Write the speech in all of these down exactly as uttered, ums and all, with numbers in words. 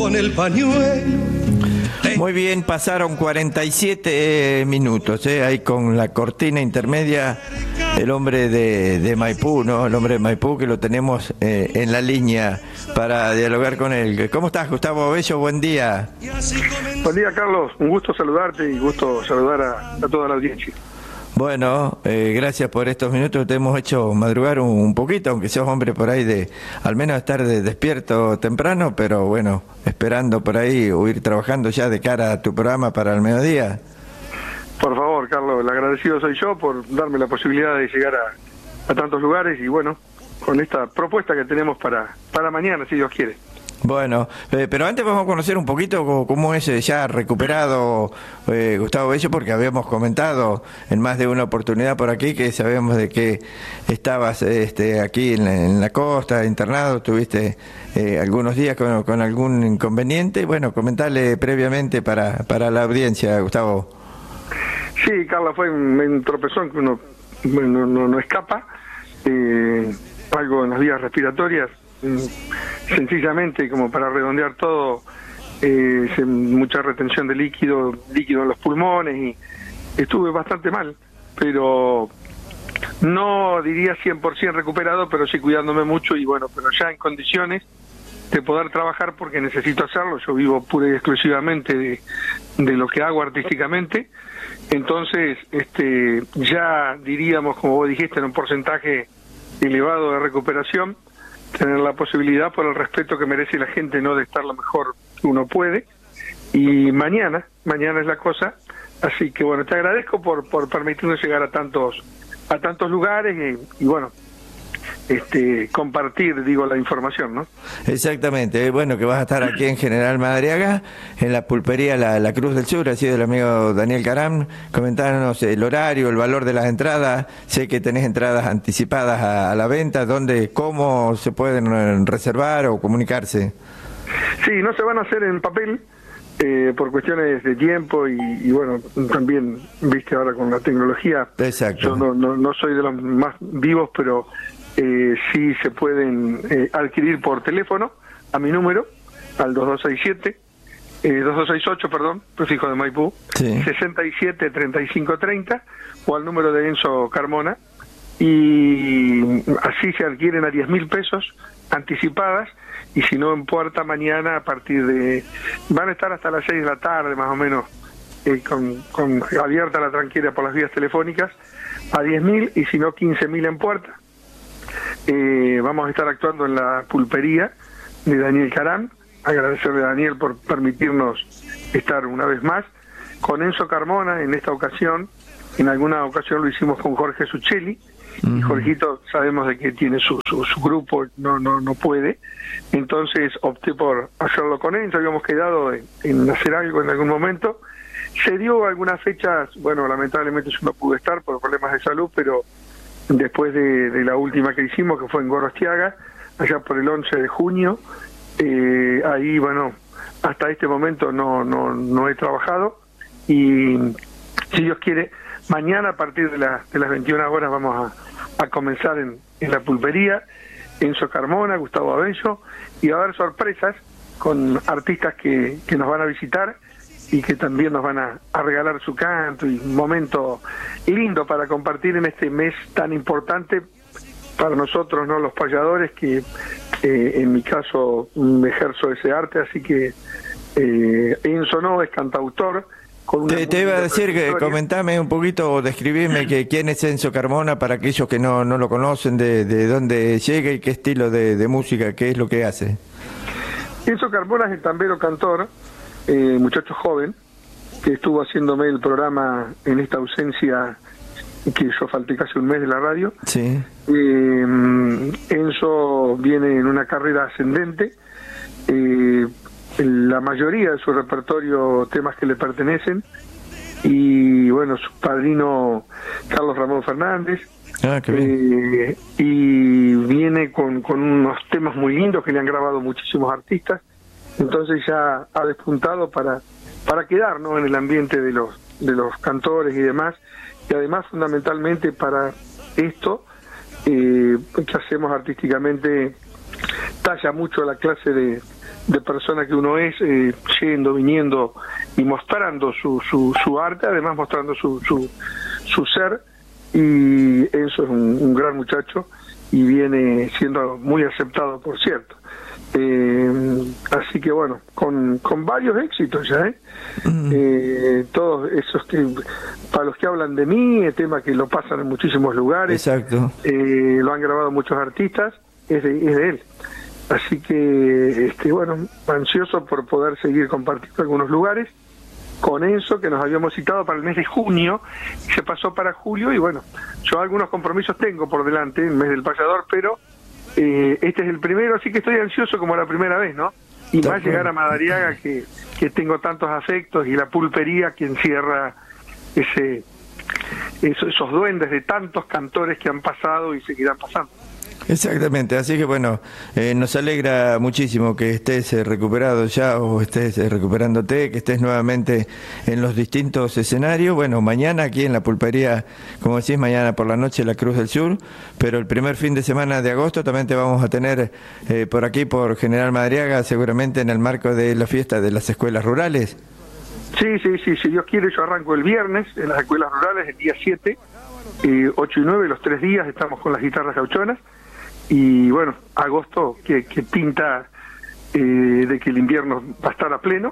con el pañuelo. Muy bien, pasaron cuarenta y siete minutos, ¿eh? Ahí con la cortina intermedia, el hombre de, de Maipú, ¿no? El hombre de Maipú que lo tenemos eh, en la línea para dialogar con él. ¿Cómo estás, Gustavo Bello? Buen día. Buen día, Carlos. Un gusto saludarte y gusto saludar a, a toda la audiencia. Bueno, eh, gracias por estos minutos, te hemos hecho madrugar un, un poquito, aunque seas hombre por ahí de, al menos estar de, despierto temprano, pero bueno, esperando por ahí o ir trabajando ya de cara a tu programa para el mediodía. Por favor, Carlos, el agradecido soy yo por darme la posibilidad de llegar a, a tantos lugares y bueno, con esta propuesta que tenemos para, para mañana, si Dios quiere. Bueno, eh, pero antes vamos a conocer un poquito cómo, cómo es eh, ya recuperado eh, Gustavo Bello, porque habíamos comentado en más de una oportunidad por aquí que sabemos de que estabas este, aquí en la, en la costa, internado, tuviste eh, algunos días con, con algún inconveniente. Bueno, comentarle previamente para, para la audiencia, Gustavo. Sí, Carla, fue un, un tropezón que uno no, no, no escapa, eh, algo en las vías respiratorias. Sencillamente, como para redondear todo, eh, mucha retención de líquido, líquido en los pulmones y estuve bastante mal, pero no diría cien por ciento recuperado, pero sí cuidándome mucho y bueno, pero ya en condiciones de poder trabajar porque necesito hacerlo. Yo vivo pura y exclusivamente de, de lo que hago artísticamente, entonces este ya diríamos, como vos dijiste, en un porcentaje elevado de recuperación, tener la posibilidad, por el respeto que merece la gente, no de estar lo mejor que uno puede. Y mañana, mañana es la cosa, así que bueno, te agradezco por por permitirnos llegar a tantos a tantos lugares y, y bueno, este compartir, digo, la información, ¿no? Exactamente, bueno, que vas a estar aquí en General Madariaga, en la pulpería La, la Cruz del Sur, así del amigo Daniel Caram. Comentarnos el horario, el valor de las entradas. Sé que tenés entradas anticipadas a, a la venta, ¿dónde, cómo se pueden reservar o comunicarse? Sí, no se van a hacer en papel eh, por cuestiones de tiempo y, y bueno, también, viste, ahora con la tecnología. Exacto. Yo no, no, no soy de los más vivos, pero Eh, sí se pueden eh, adquirir por teléfono a mi número, al dos dos seis siete, eh, dos dos seis ocho, perdón, prefijo de Maipú, sí. sesenta y siete treinta y cinco treinta, o al número de Enzo Carmona, y así se adquieren a diez mil pesos anticipadas, y si no en puerta mañana a partir de, van a estar hasta las seis de la tarde más o menos, eh, con, con abierta la tranquera por las vías telefónicas, a diez mil, y si no quince mil en puerta. Eh, vamos a estar actuando en la pulpería de Daniel Caram. Agradecerle a Daniel por permitirnos estar una vez más con Enzo Carmona en esta ocasión. En alguna ocasión lo hicimos con Jorge Suchelli, uh-huh. y Jorgito sabemos de que tiene su, su, su grupo, no no no puede, entonces opté por hacerlo con Enzo. Habíamos quedado en, en hacer algo en algún momento, se dio algunas fechas, bueno, lamentablemente yo no pude estar por problemas de salud, pero después de, de la última que hicimos, que fue en Gorostiaga, allá por el once de junio, eh, ahí, bueno, hasta este momento no, no, no he trabajado, y si Dios quiere, mañana a partir de, la, de las veintiuna horas vamos a, a comenzar en, en la pulpería, Enzo Carmona, Gustavo Bello, y va a haber sorpresas con artistas que, que nos van a visitar, y que también nos van a, a regalar su canto, y un momento lindo para compartir en este mes tan importante para nosotros, no los payadores, que eh, en mi caso ejerzo ese arte, así que eh, Enzo no es cantautor. Con una te, te iba a decir que comentame un poquito o describime que quién es Enzo Carmona para aquellos que no, no lo conocen, de, de dónde llega y qué estilo de, de música, qué es lo que hace. Enzo Carmona es el tambero cantor, Eh, muchacho joven, que estuvo haciéndome el programa en esta ausencia, que yo falté casi un mes de la radio. Sí. Eh, Enzo viene en una carrera ascendente, eh, la mayoría de su repertorio temas que le pertenecen, y bueno, su padrino Carlos Ramón Fernández. Ah, qué bien. Eh, y viene con, con unos temas muy lindos que le han grabado muchísimos artistas. Entonces ya ha despuntado para para quedar, ¿no?, en el ambiente de los de los cantores y demás, y además fundamentalmente para esto eh, que hacemos artísticamente talla mucho la clase de, de persona que uno es, eh, yendo, viniendo y mostrando su, su, su arte, además mostrando su, su, su ser, y Enzo es un, un gran muchacho y viene siendo muy aceptado, por cierto. Eh, así que bueno, con, con varios éxitos ya, ¿eh? Mm. eh, todos esos que, para los que hablan de mí, el tema que lo pasan en muchísimos lugares. Exacto. Eh, lo han grabado muchos artistas, es de, es de él. Así que, este, bueno, ansioso por poder seguir compartiendo algunos lugares con Enzo, que nos habíamos citado para el mes de junio, y se pasó para julio, y bueno, yo algunos compromisos tengo por delante, el mes del payador, pero eh, este es el primero, así que estoy ansioso como la primera vez, ¿no? Y más llegar a Madariaga, que, que tengo tantos afectos, y la pulpería que encierra ese, esos, esos duendes de tantos cantores que han pasado y seguirán pasando. Exactamente, así que bueno, eh, nos alegra muchísimo que estés eh, recuperado ya, o estés eh, recuperándote, que estés nuevamente en los distintos escenarios. Bueno, mañana aquí en la pulpería, como decís, mañana por la noche La Cruz del Sur, pero el primer fin de semana de agosto también te vamos a tener eh, por aquí, por General Madariaga, seguramente en el marco de la fiesta de las escuelas rurales. Sí, sí, sí, si Dios quiere, yo arranco el viernes en las escuelas rurales, el día siete, eh, ocho y nueve, los tres días estamos con las guitarras gauchonas. Y bueno, agosto que, que pinta eh, de que el invierno va a estar a pleno,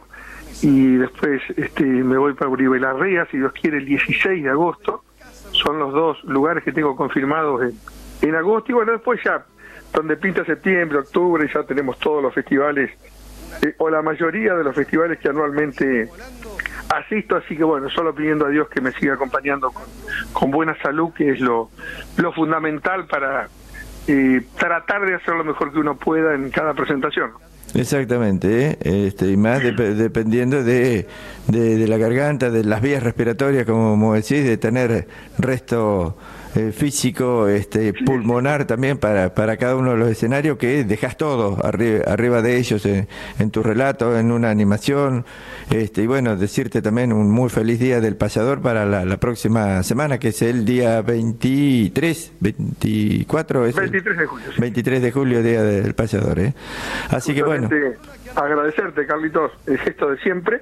y después este, me voy para Uribe Larrea, si Dios quiere, el dieciséis de agosto. Son los dos lugares que tengo confirmados en, en agosto, y bueno, después ya, donde pinta septiembre, octubre, ya tenemos todos los festivales, eh, o la mayoría de los festivales que anualmente asisto, así que bueno, solo pidiendo a Dios que me siga acompañando con, con buena salud, que es lo, lo fundamental para Eh, tratar de hacer lo mejor que uno pueda en cada presentación. Exactamente, ¿eh? este, y más de, dependiendo de, de, de la garganta, de las vías respiratorias, como decís, de tener resto eh, físico, este, pulmonar también para, para cada uno de los escenarios, que dejas todo arriba, arriba de ellos, en, en tu relato, en una animación, este, y bueno, decirte también un muy feliz día del payador para la, la próxima semana, que es el día veintitrés, veinticuatro, es veintitrés de julio. Sí. veintitrés de julio, día del payador, ¿eh? Así que bueno. Agradecerte, Carlitos, el gesto de siempre,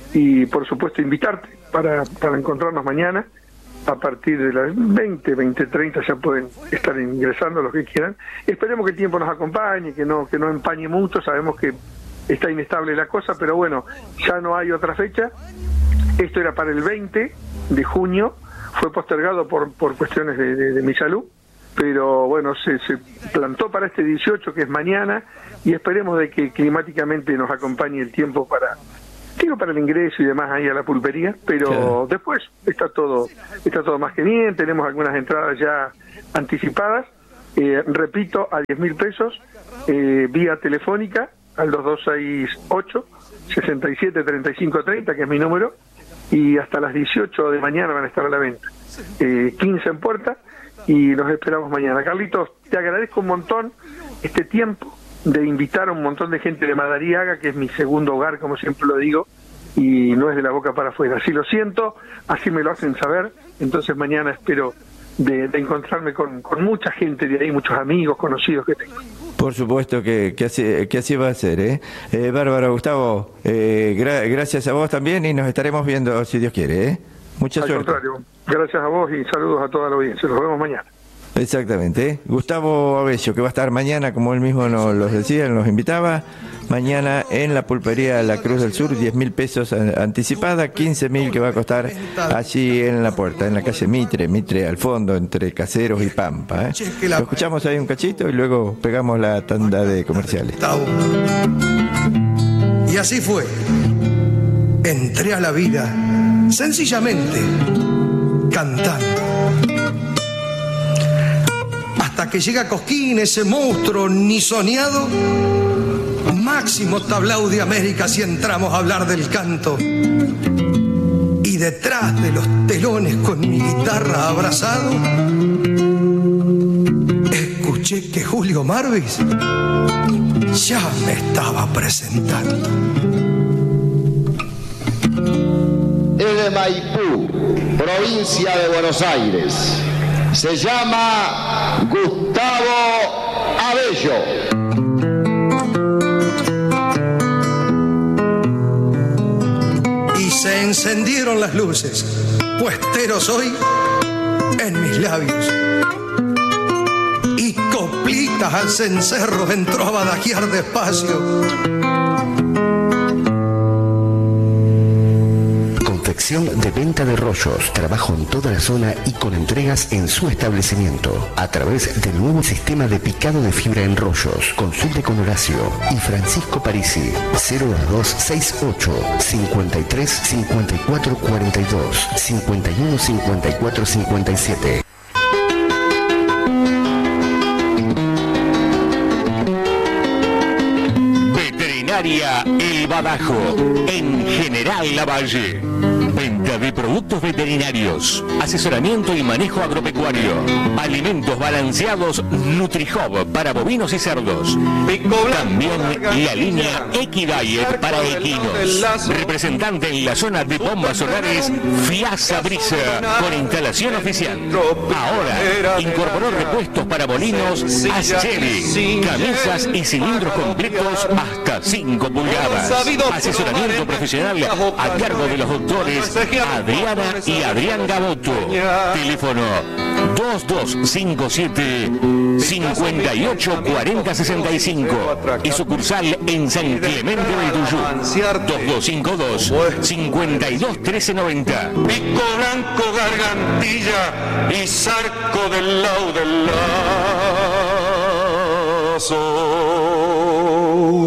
y por supuesto invitarte para, para encontrarnos mañana a partir de las veinte, veinte treinta. Ya pueden estar ingresando los que quieran. Esperemos que el tiempo nos acompañe, que no que no empañe mucho. Sabemos que está inestable la cosa, pero bueno, ya no hay otra fecha. Esto era para el veinte de junio, fue postergado por por cuestiones de, de, de mi salud, pero bueno, se, se plantó para este dieciocho, que es mañana, y esperemos de que climáticamente nos acompañe el tiempo para, digo, para el ingreso y demás ahí a la pulpería, pero claro, después está todo está todo más que bien. Tenemos algunas entradas ya anticipadas, eh, repito, a diez mil pesos, eh, vía telefónica al dos dos seis ocho, seis siete, tres cinco tres cero, que es mi número, y hasta las dieciocho de mañana van a estar a la venta, eh, quince en puerta, y nos esperamos mañana. Carlitos, te agradezco un montón este tiempo de invitar a un montón de gente de Madariaga, que es mi segundo hogar, como siempre lo digo, y no es de la boca para afuera. Así lo siento, así me lo hacen saber. Entonces mañana espero de, de encontrarme con, con mucha gente de ahí, muchos amigos, conocidos que tengo. Por supuesto que, que, así, que así va a ser, ¿eh? eh Bárbaro, Gustavo, eh, gra gracias a vos también, y nos estaremos viendo si Dios quiere, ¿eh? Mucha Al suerte. Al contrario, gracias a vos y saludos a toda la audiencia. Nos vemos mañana. Exactamente, ¿eh? Gustavo Abello, que va a estar mañana, como él mismo nos los decía, nos invitaba, mañana en la pulpería La Cruz del Sur, diez mil pesos anticipada, quince mil que va a costar allí en la puerta, en la calle Mitre, Mitre al fondo, entre Caseros y Pampa, ¿eh? Lo escuchamos ahí un cachito y luego pegamos la tanda de comerciales. Y así fue, entré a la vida sencillamente cantando, hasta que llega Cosquín, ese monstruo ni soñado, máximo tablao de América, si entramos a hablar del canto. Y detrás de los telones, con mi guitarra abrazado, escuché que Julio Marvis ya me estaba presentando. Es de Maipú, provincia de Buenos Aires. Se llama Gustavo Abello. Se encendieron las luces, puestero soy en mis labios. Y coplitas al cencerro entró a badajear despacio. Confección de venta de rollos, trabajo en toda la zona y con entregas en su establecimiento a través del nuevo sistema de picado de fibra en rollos. Consulte con Horacio y Francisco Parisi. Cero dos seis ocho, cincuenta y tres, cincuenta y cuatro cuarenta y dos, cincuenta y uno, cincuenta y cuatro cincuenta y siete. Veterinaria El Badajo, en General Lavalle. Venta de productos veterinarios, asesoramiento y manejo agropecuario, alimentos balanceados NutriHub para bovinos y cerdos. También la línea Equidiet para equinos. Representante en la zona de bombas solares, Fiasa Brisa, con instalación oficial. Ahora incorporó repuestos para molinos Ascheli, camisas y cilindros completos hasta cinco pulgadas. Asesoramiento profesional a cargo de los doctores Adriana y Adrián Gaboto. Teléfono dos dos cinco siete, cinco ocho cuatro cero seis cinco y sucursal en San Clemente del Tuyú. Dos dos cinco dos, cinco dos uno tres nueve cero. Pico blanco, gargantilla y zarco del lado del lazo.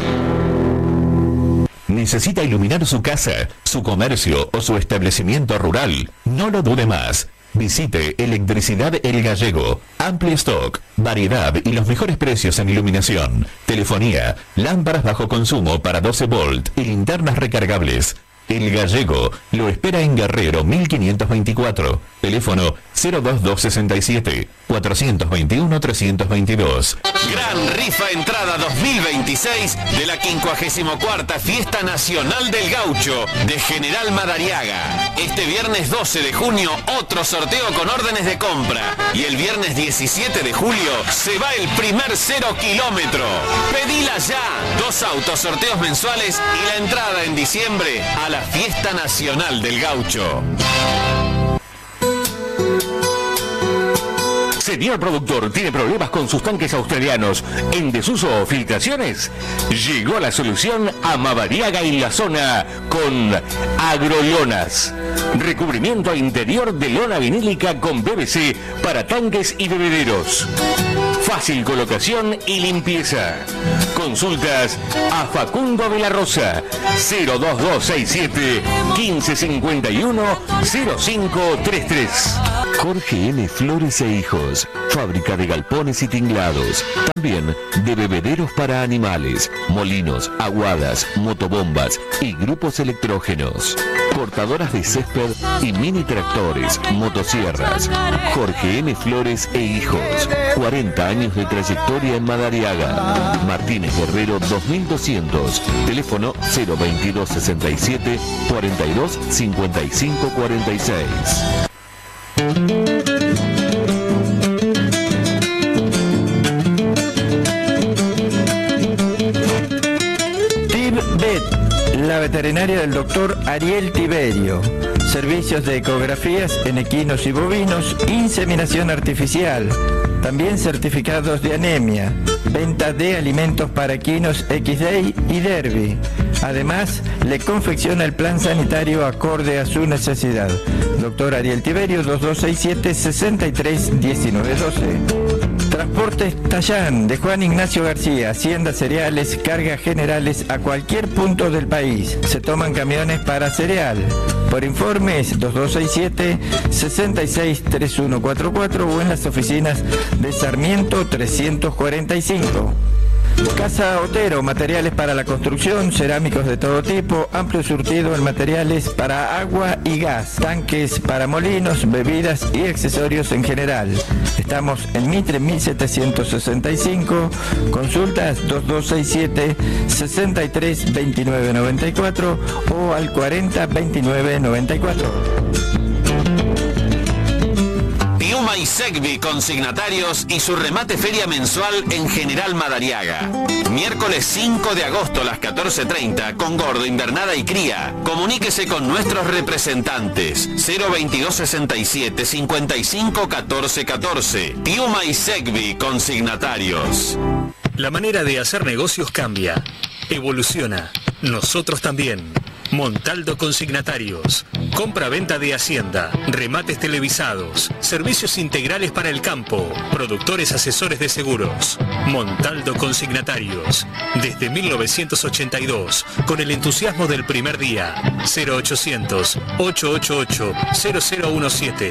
¿Necesita iluminar su casa, su comercio o su establecimiento rural? No lo dude más. Visite Electricidad El Gallego. Amplio stock, variedad y los mejores precios en iluminación, telefonía, lámparas bajo consumo para doce volt y linternas recargables. El Gallego lo espera en Guerrero mil quinientos veinticuatro. Teléfono cero dos dos sesenta y siete, cuatrocientos veintiuno, trescientos veintidós. Gran rifa entrada dos mil veintiséis de la quincuagésima cuarta Fiesta Nacional del Gaucho de General Madariaga. Este viernes doce de junio otro sorteo con órdenes de compra. Y el viernes diecisiete de julio se va el primer cero kilómetro. Pedila ya. Dos autos, sorteos mensuales y la entrada en diciembre a la Fiesta Nacional del Gaucho. Señor productor, ¿tiene problemas con sus tanques australianos en desuso o filtraciones? Llegó la solución a Madariaga y la zona con Agrolonas. Recubrimiento interior de lona vinílica con P V C para tanques y bebederos. Fácil colocación y limpieza. Consultas a Facundo de la Rosa. cero dos dos seis siete, quince cincuenta y uno, cero cinco tres tres. Jorge N. Flores e Hijos, fábrica de galpones y tinglados, también de bebederos para animales, molinos, aguadas, motobombas y grupos electrógenos, cortadoras de césped y mini tractores, motosierras. Jorge N. Flores e Hijos, cuarenta años de trayectoria en Madariaga. Martínez Guerrero dos mil doscientos, teléfono cero veintidós sesenta y siete, cuarenta y dos, cincuenta y cinco cuarenta y seis. TibVet, la veterinaria del doctor Ariel Tiberio. Servicios de ecografías en equinos y bovinos, inseminación artificial, también certificados de anemia, venta de alimentos para equinos X Day y Derby. Además, le confecciona el plan sanitario acorde a su necesidad. Doctor Ariel Tiberio, dos dos seis siete, sesenta y tres, diecinueve doce. Transportes Tallán, de Juan Ignacio García, Hacienda Cereales, cargas generales a cualquier punto del país. Se toman camiones para cereal. Por informes, dos dos seis siete, sesenta y seis, treinta y uno cuarenta y cuatro o en las oficinas de Sarmiento trescientos cuarenta y cinco. Casa Otero, materiales para la construcción, cerámicos de todo tipo, amplio surtido en materiales para agua y gas, tanques para molinos, bebidas y accesorios en general. Estamos en Mitre mil setecientos sesenta y cinco, consultas dos dos seis siete, sesenta y tres, veintinueve noventa y cuatro o al cuarenta, veintinueve noventa y cuatro. y Segbi Consignatarios y su remate feria mensual en General Madariaga. Miércoles cinco de agosto a las catorce treinta con Gordo, Invernada y Cría. Comuníquese con nuestros representantes cero veintidós sesenta y siete cincuenta y cinco catorce catorce. Piuma y Segbi Consignatarios. La manera de hacer negocios cambia, evoluciona. Nosotros también. Montaldo Consignatarios. Compra-venta de hacienda, remates televisados, servicios integrales para el campo, productores asesores de seguros. Montaldo Consignatarios. Desde mil novecientos ochenta y dos, con el entusiasmo del primer día. cero ochocientos, ochocientos ochenta y ocho, cero cero diecisiete.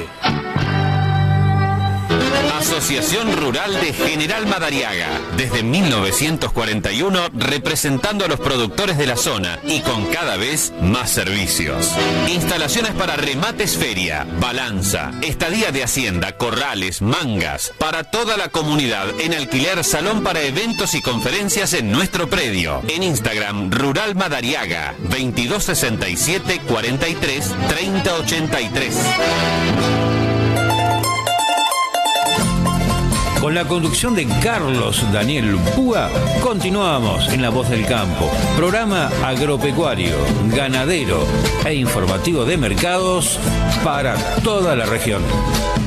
Asociación Rural de General Madariaga, desde mil novecientos cuarenta y uno representando a los productores de la zona y con cada vez más servicios. Instalaciones para remates feria, balanza, estadía de hacienda, corrales, mangas, para toda la comunidad en alquiler, salón para eventos y conferencias en nuestro predio. En Instagram, Rural Madariaga, veintidós sesenta y siete cuarenta y tres treinta ochenta y tres. Con la conducción de Carlos Daniel Púa, continuamos en La Voz del Campo, programa agropecuario, ganadero e informativo de mercados para toda la región.